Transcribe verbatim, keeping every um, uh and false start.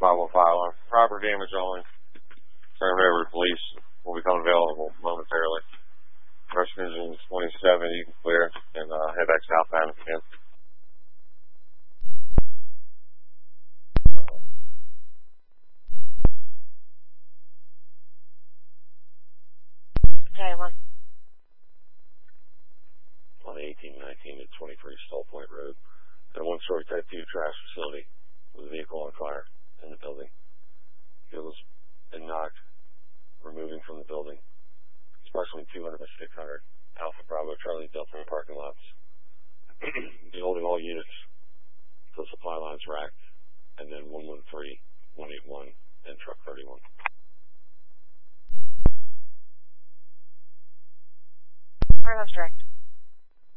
five one five on property damage only. Turn it over to police. Will become available momentarily. Rush engine twenty-seven, you can clear and uh, head back southbound if you can. Okay, one. On the eighteen nineteen to twenty-three Stall Point Road. At a one-story type two trash facility with a vehicle on fire in the building. Vehicle's been knocked, removing from the building. It's approximately two hundred by six hundred. Alpha Bravo Charlie Delta in parking lots. Be holding all units till supply lines racked, and then one one three, one eight one, and truck thirty-one. Our love's direct.